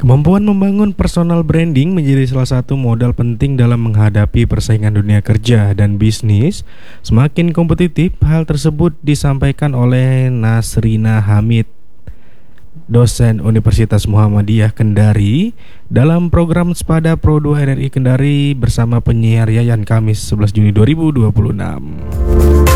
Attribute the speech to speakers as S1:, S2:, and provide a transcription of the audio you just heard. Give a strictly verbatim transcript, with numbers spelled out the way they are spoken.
S1: Kemampuan membangun personal branding menjadi salah satu modal penting dalam menghadapi persaingan dunia kerja dan bisnis. Semakin kompetitif, hal tersebut disampaikan oleh Nasrina Hamid, dosen Universitas Muhammadiyah Kendari, dalam program Spada Pro dua R R I Kendari bersama penyiar Yayan Kamis sebelas Juni dua ribu dua puluh enam.